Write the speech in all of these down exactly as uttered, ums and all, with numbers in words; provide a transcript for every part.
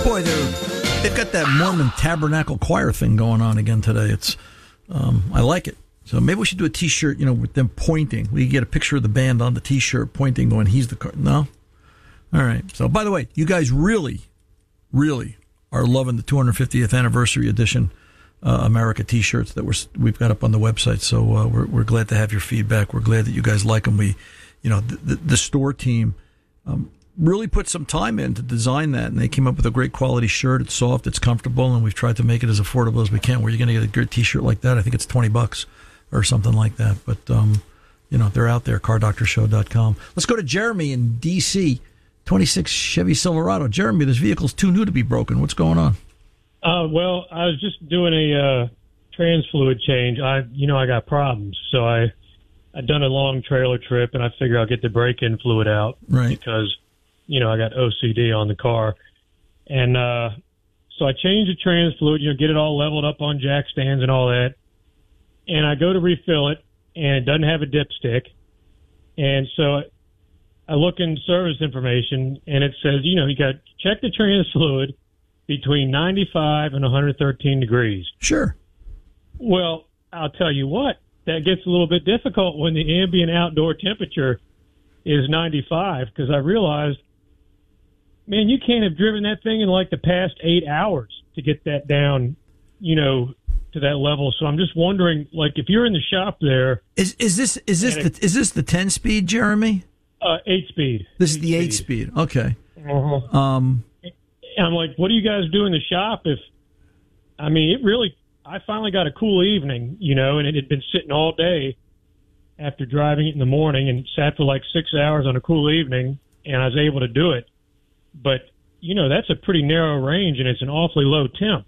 Boy, they've got that Mormon Tabernacle Choir thing going on again today. It's, um, I like it. So maybe we should do a T-shirt, you know, with them pointing. We can get a picture of the band on the T-shirt pointing, going, he's the car. No? All right. So, by the way, you guys really, really are loving the two hundred fiftieth anniversary edition uh, America T-shirts that we're, we've got up on the website. So uh, we're we're glad to have your feedback. We're glad that you guys like them. We, you know, the, the, the store team um, really put some time in to design that, and they came up with a great quality shirt. It's soft, it's comfortable, and we've tried to make it as affordable as we can. Where you're going to get a good T-shirt like that, I think it's twenty bucks or something like that. But, um, you know, they're out there, car doctor show dot com. Let's go to Jeremy in D C, twenty-six Chevy Silverado. Jeremy, this vehicle's too new to be broken. What's going on? Uh, well, I was just doing a uh, trans fluid change. I, you know, I got problems. So I, I'd done a long trailer trip, and I figure I'll get the break-in fluid out. Right. Because, you know, I got O C D on the car. And uh, so I changed the trans fluid, you know, get it all leveled up on jack stands and all that. And I go to refill it, and it doesn't have a dipstick. And so I look in service information, and it says, you know, you got to check the trans fluid between ninety-five and one hundred thirteen degrees. Sure. Well, I'll tell you what, that gets a little bit difficult when the ambient outdoor temperature is ninety-five, because I realized, man, you can't have driven that thing in like the past eight hours to get that down, you know, to that level. So I'm just wondering, like, if you're in the shop there, is is this is this the, is this the ten speed, Jeremy? Uh, eight speed. This is the eight speed. Okay. Uh-huh. Um, I'm like, what do you guys do in the shop? If I mean, it really, I finally got a cool evening, you know, and it had been sitting all day after driving it in the morning, and sat for like six hours on a cool evening, and I was able to do it. But you know, that's a pretty narrow range, and it's an awfully low temp.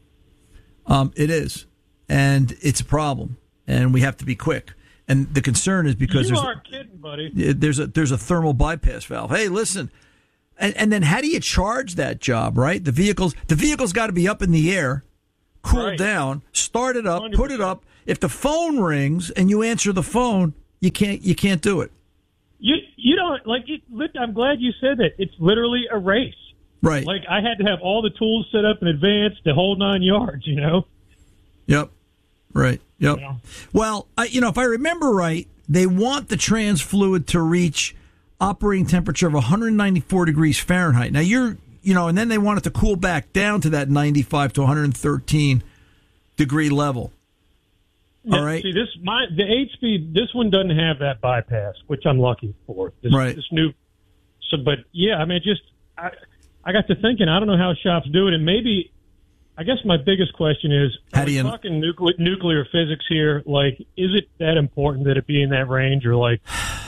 Um, it is, and it's a problem, and we have to be quick. And the concern is because you there's aren't kidding, buddy. There's a there's a thermal bypass valve. Hey, listen, and and then how do you charge that job? Right, the vehicles the vehicle's got to be up in the air, cool Right. down, start it up, one hundred percent. put it up. If the phone rings and you answer the phone, you can't you can't do it. You you don't like. It, I'm glad you said that. It's literally a race. Right. Like, I had to have all the tools set up in advance, the whole nine yards, you know? Yep. Right. Yep. Yeah. Well, I, you know, if I remember right, they want the trans fluid to reach operating temperature of one hundred ninety-four degrees Fahrenheit. Now, you're, you know, and then they want it to cool back down to that ninety-five to one hundred thirteen degree level. Yeah, All right. See, this, my, the eight speed, this one doesn't have that bypass, which I'm lucky for. This, Right. This new, so, but yeah, I mean, just, I, I got to thinking, I don't know how shops do it, and maybe, I guess my biggest question is, How are do we you- talking nuclear, nuclear physics here? Like, is it that important that it be in that range, or like,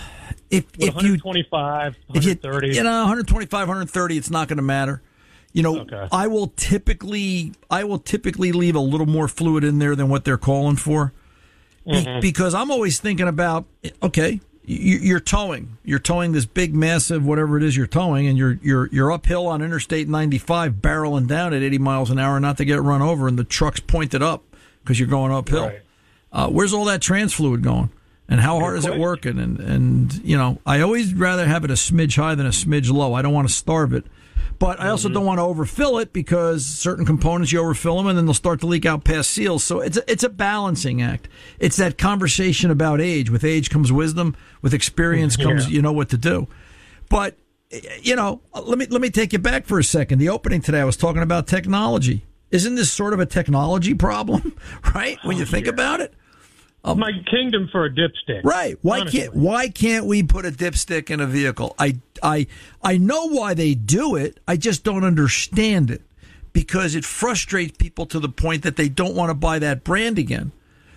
If if you one twenty-five, if you one thirty? you know one twenty-five, one thirty, it's not going to matter. You know, Okay. I will typically I will typically leave a little more fluid in there than what they're calling for, Be- Mhm. because I'm always thinking about, okay, you, you're towing, you're towing this big, massive, whatever it is you're towing, and you're you're you're uphill on Interstate ninety-five, barreling down at eighty miles an hour, not to get run over, and the truck's pointed up because you're going uphill. Right. Uh, where's all that trans fluid going? And how hard is it question. working? And, and, you know, I always rather have it a smidge high than a smidge low. I don't want to starve it. But I also Mm-hmm. don't want to overfill it, because certain components, you overfill them and then they'll start to leak out past seals. So it's a, it's a balancing act. It's that conversation about age. With age comes wisdom. With experience comes, Yeah. you know what to do. But, you know, let me let me take you back for a second. The opening today, I was talking about technology. Isn't this sort of a technology problem, right? When you think yeah. about it? My kingdom for a dipstick. Right. Why Honestly. can't why can't we put a dipstick in a vehicle? I I I know why they do it. I just don't understand it, because it frustrates people to the point that they don't want to buy that brand again.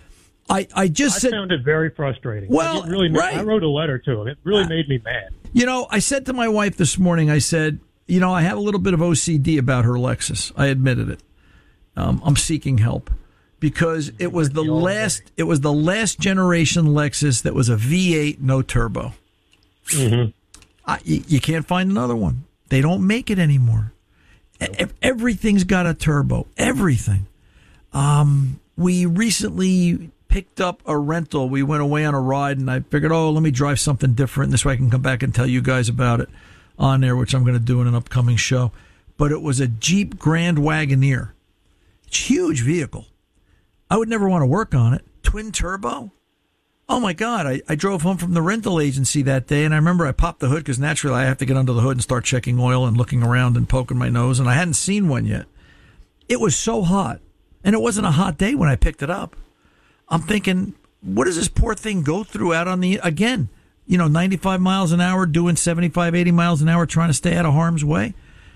I I just I said, found it very frustrating. Well, Like, it really made, right. I wrote a letter to him. It really made me mad. you know, I said to my wife this morning, I said, you know, I have a little bit of O C D about her Lexus. I admitted it. Um, I'm seeking help. Because it was the last, it was the last generation Lexus that was a V eight, no turbo. Mm-hmm. I, you, you can't find another one. They don't make it anymore. E- everything's got a turbo. Everything. Um, we recently picked up a rental. We went away on a ride, and I figured, oh, let me drive something different. This way I can come back and tell you guys about it on there, which I'm going to do in an upcoming show. but it was a Jeep Grand Wagoneer. It's a huge vehicle. I would never want to work on it. Twin turbo? Oh, my God. I, I drove home from the rental agency that day, and I remember I popped the hood because naturally I have to get under the hood and start checking oil and looking around and poking my nose, and I hadn't seen one yet. It was so hot, and it wasn't a hot day when I picked it up. I'm thinking, what does this poor thing go through out on the, again, you know, ninety-five miles an hour, doing seventy-five, eighty miles an hour, trying to stay out of harm's way?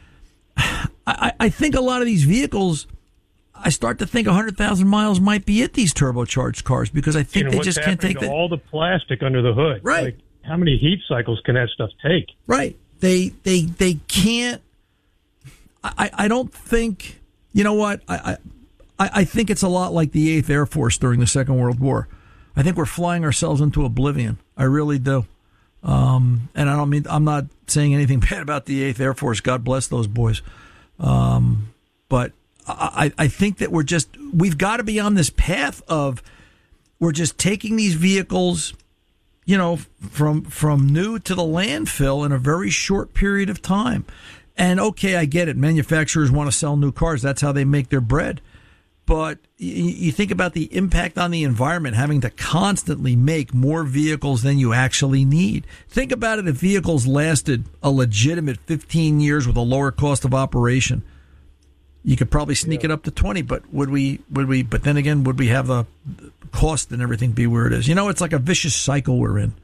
I, I think a lot of these vehicles, I start to think one hundred thousand miles might be it, these turbocharged cars, because I think you know, they what's just can't take to the... all the plastic under the hood. Right. Like, how many heat cycles can that stuff take? Right. They they they can't... I, I don't think... You know what? I, I I think it's a lot like the eighth Air Force during the Second World War. I think we're flying ourselves into oblivion. I really do. Um, and I don't mean... I'm not saying anything bad about the eighth Air Force. God bless those boys. Um, but... I, I think that we're just, we've got to be on this path of, we're just taking these vehicles, you know, from, from new to the landfill in a very short period of time. And okay, I get it. Manufacturers want to sell new cars. That's how they make their bread. But you, you think about the impact on the environment, having to constantly make more vehicles than you actually need. Think about it if vehicles lasted a legitimate fifteen years with a lower cost of operation. You could probably sneak yeah. it up to twenty, but would we, would we, but then again, would we have the cost and everything be where it is? You know, it's like a vicious cycle we're in.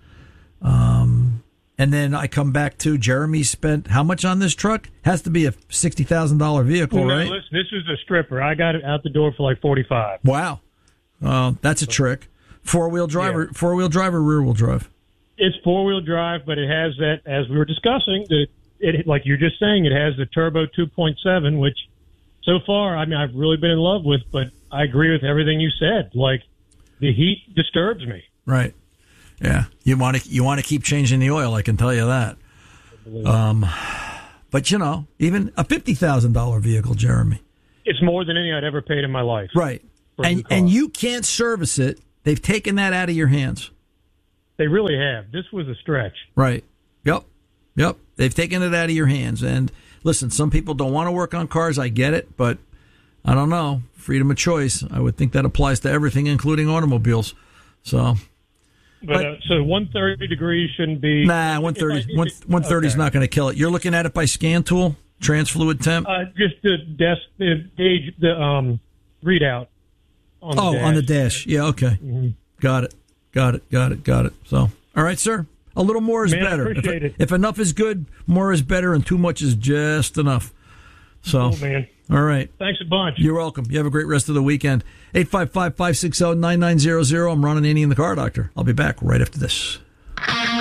Um, and then I come back to Jeremy spent how much on this truck? Has to be a sixty thousand dollars vehicle, well, right? No, listen, this is a stripper. I got it out the door for like forty-five. Wow. Uh, that's a trick. Four wheel driver, yeah. four wheel drive or rear wheel drive? It's four wheel drive, but it has that, as we were discussing, the, it, like you're just saying, it has the turbo two point seven, which, so far, I mean, I've really been in love with, but I agree with everything you said. Like, the heat disturbs me. Right. Yeah. You want to you want to keep changing the oil, I can tell you that. Um, but, you know, even a fifty thousand dollars vehicle, Jeremy. It's more than any I'd ever paid in my life. Right. And and you can't service it. They've taken that out of your hands. They really have. This was a stretch. Right. Yep. Yep. They've taken it out of your hands. And listen, some people don't want to work on cars. I get it, but I don't know. Freedom of choice. I would think that applies to everything, including automobiles. So, but, but uh, so one thirty degrees shouldn't be. Nah, one thirty. One one thirty is not going to kill it. You're looking at it by scan tool, transfluid temp. Uh, just the desk, the gauge, the um readout. On the oh, dash. on the dash. Yeah. Okay. Mm-hmm. Got it. Got it. Got it. Got it. So, all right, sir. A little more is Man, better. If, it. if enough is good, more is better, and too much is just enough. So, cool, man. All right. Thanks a bunch. You're welcome. You have a great rest of the weekend. eight five five, five six zero, nine nine zero zero. I'm Ron Ananian, the Car Doctor. I'll be back right after this.